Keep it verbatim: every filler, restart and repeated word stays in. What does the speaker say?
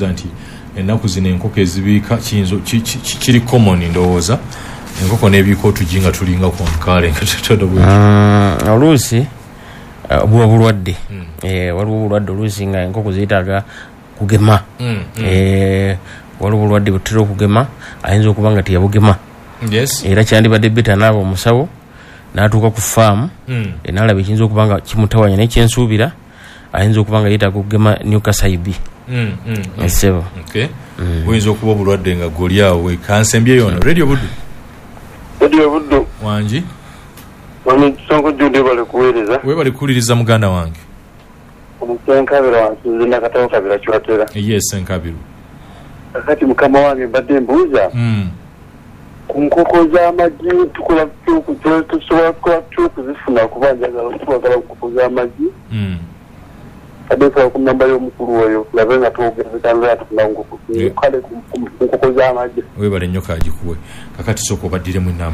nti ennaku zino enkoko ezibiika kiyinza kiri common ndowooza enkoko n'ebiika otujinga tulinga ku nkaale nga oluusi buba bulwadde waliwo obulwadde oluusi nga enkoko ziyitaaga kugema waliwo obulwadde butera okugema ayinza okuba nga teyabugema era kyandibadde beta naaba omusawo n'atuuka ku faamu naalaba ekiyinza okuba nga kimutawanya n'ekyensuubira ayinza okuba nga yeetaaga okugema Newcastle esebo buyinza okuba obulwadde nga goliawo kansembyeyo ono radio buddu radio buddu wangi wani sonko jude bale kuweereza we bali kuwuliriza muganda wange omusenkabira wansuze nakatawo kabira kyotera yes enkabiru kakati mukama wange mbadde mbuuza ku nkoko z'amagi tukola tusobola kukola tukuzifuna kuba njagala tuwagala nkoko z'amagi adefa ku namba y'omukulu oyo labe nga twogerezekanga atufuna nkoko z'amagi we bale nnyo kagikuwe kakati sooka obaddiremu enamba